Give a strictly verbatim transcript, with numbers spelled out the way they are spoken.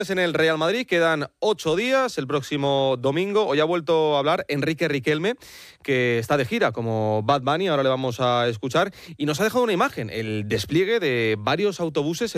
En el Real Madrid quedan ocho días, el próximo domingo. Hoy ha vuelto a hablar Enrique Riquelme, que está de gira como Bad Bunny, ahora le vamos a escuchar, y nos ha dejado una imagen, el despliegue de varios autobuses